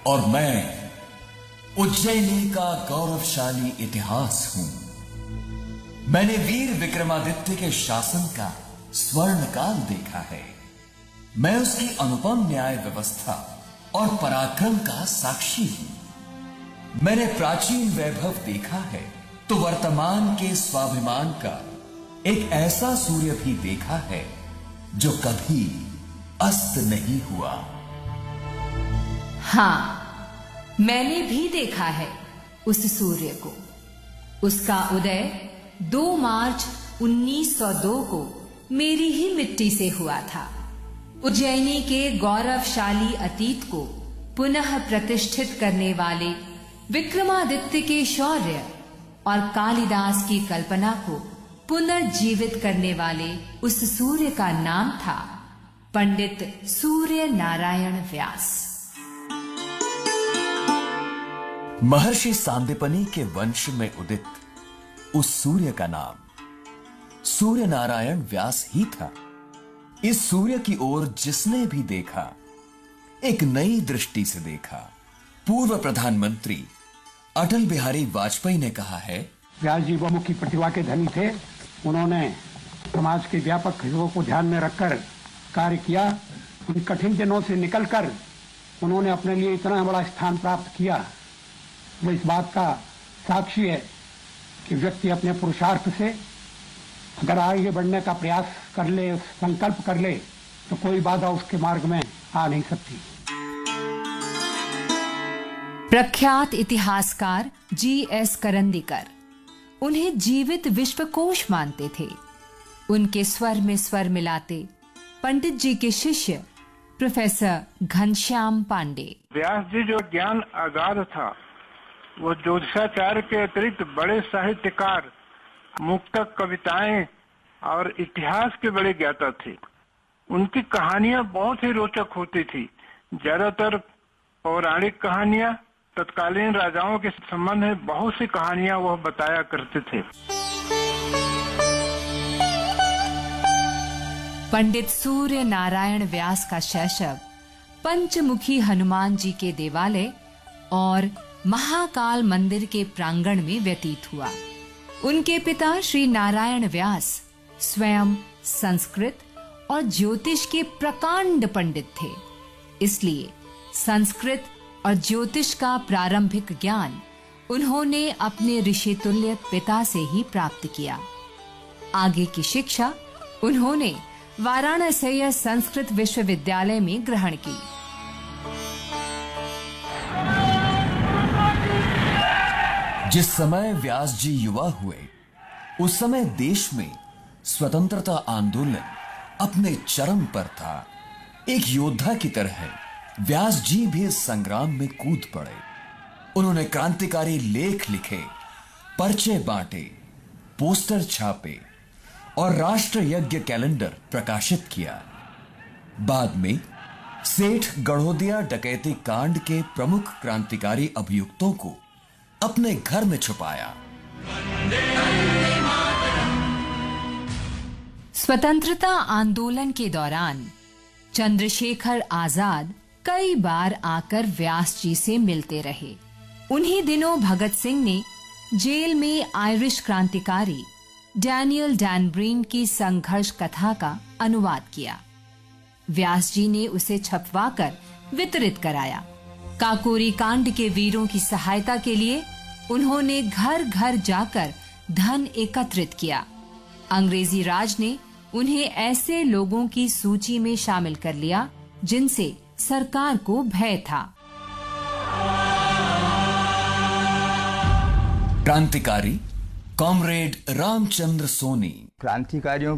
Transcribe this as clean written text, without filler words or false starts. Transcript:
और मैं उज्जैनी का गौरवशाली इतिहास हूं। मैंने वीर विक्रमादित्य के शासन का स्वर्ण काल देखा है। मैं उसकी अनुपम न्याय व्यवस्था और पराक्रम का साक्षी हूं। मैंने प्राचीन वैभव देखा है तो वर्तमान के स्वाभिमान का एक ऐसा सूर्य भी देखा है जो कभी अस्त नहीं हुआ। हां, मैंने भी देखा है उस सूर्य को। उसका उदय 2 मार्च 1902 को मेरी ही मिट्टी से हुआ था। उज्जैनी के गौरवशाली अतीत को पुनः प्रतिष्ठित करने वाले विक्रमादित्य के शौर्य और कालिदास की कल्पना को पुनर्जीवित करने वाले उस सूर्य का नाम था पंडित सूर्य नारायण व्यास। महर्षि सांदीपनि के वंश में उदित उस सूर्य का नाम सूर्य नारायण व्यास ही था। इस सूर्य की ओर जिसने भी देखा एक नई दृष्टि से देखा। पूर्व प्रधानमंत्री अटल बिहारी वाजपेयी ने कहा है, व्यास जी बहुमुखी प्रतिभा के धनी थे। उन्होंने समाज के व्यापक हितों को ध्यान में रखकर कार्य किया। उन कठिन दिनों से निकलकर उन्होंने अपने लिए इतना बड़ा स्थान प्राप्त किया। वो इस बात का साक्षी है कि व्यक्ति अपने पुरुषार्थ से अगर आगे बढ़ने का प्रयास कर ले, संकल्प कर ले, तो कोई बाधा उसके मार्ग में आ नहीं सकती। प्रख्यात इतिहासकार G.S. करंदीकर उन्हें जीवित विश्वकोश मानते थे। उनके स्वर में स्वर मिलाते पंडित जी के शिष्य प्रोफेसर घनश्याम पांडे। व्यास जी जो ज्ञान अगाध था, वो ज्योतिषाचार्य के अतिरिक्त बड़े साहित्यकार, मुक्तक, कविताएं और इतिहास के बड़े ज्ञाता थे। उनकी कहानियां बहुत ही रोचक होती थी। ज्यादातर पौराणिक कहानियां, तत्कालीन राजाओं के संबंध में बहुत सी कहानियां वह बताया करते थे। पंडित सूर्य नारायण व्यास का शैशव पंचमुखी हनुमान जी के देवालय और महाकाल मंदिर के प्रांगण में व्यतीत हुआ। उनके पिता श्री नारायण व्यास स्वयं संस्कृत और ज्योतिष के प्रकांड पंडित थे। इसलिए संस्कृत और ज्योतिष का प्रारंभिक ज्ञान उन्होंने अपने ऋषितुल्य पिता से ही प्राप्त किया। आगे की शिक्षा उन्होंने वाराणसी संस्कृत विश्वविद्यालय में ग्रहण की। जिस समय व्यास जी युवा हुए, उस समय देश में स्वतंत्रता आंदोलन अपने चरम पर था। एक योद्धा की तरह व्यास जी भी इस संग्राम में कूद पड़े। उन्होंने क्रांतिकारी लेख लिखे, पर्चे बांटे, पोस्टर छापे और राष्ट्र यज्ञ कैलेंडर प्रकाशित किया। बाद में सेठ गढ़ोदिया डकैती कांड के प्रमुख क्रांतिकारी अभियुक्तों को अपने घर में छुपाया। स्वतंत्रता आंदोलन के दौरान चंद्रशेखर आजाद कई बार आकर व्यास जी से मिलते रहे। उन्हीं दिनों भगत सिंह ने जेल में आयरिश क्रांतिकारी डैनियल डैनब्रीन की संघर्ष कथा का अनुवाद किया। व्यास जी ने उसे छपवाकर वितरित कराया। काकोरी कांड के वीरों की सहायता के लिए उन्होंने घर घर जाकर धन एकत्रित किया। अंग्रेजी राज ने उन्हें ऐसे लोगों की सूची में शामिल कर लिया जिनसे सरकार को भय था। क्रांतिकारी कॉमरेड रामचंद्र सोनी। क्रांतिकारियों